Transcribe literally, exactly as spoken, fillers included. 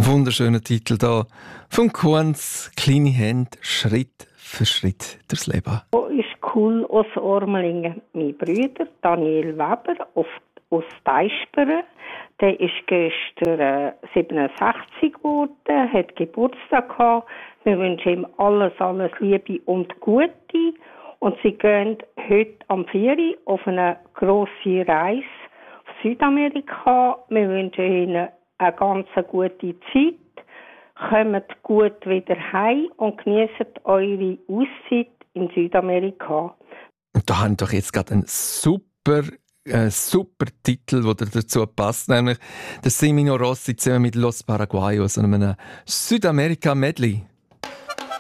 Wunderschöner Titel da vom Kuhns «Kleine Hände, Schritt für Schritt durchs Leben». Oh, ist cool aus Ormelingen. Mein Bruder Daniel Weber auf, aus Teisperen, der ist gestern äh, siebenundsechzig geworden, hat Geburtstag gehabt. Wir wünschen ihm alles, alles Liebe und Gute. Und sie gehen heute am vier Uhr auf eine grosse Reise auf Südamerika. Wir wünschen ihnen eine ganz gute Zeit. Kommt gut wieder heim und genießt eure Auszeit in Südamerika. Und da haben doch jetzt gerade einen super, äh, super Titel, der dazu passt, nämlich der Semino Rossi zusammen mit Los Paraguayos und einem Südamerika-Medley.